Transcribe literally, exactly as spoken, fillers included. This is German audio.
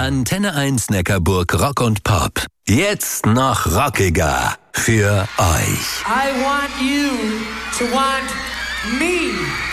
Antenne eins Neckarburg Rock und Pop. Jetzt noch rockiger für euch. I want you to want me.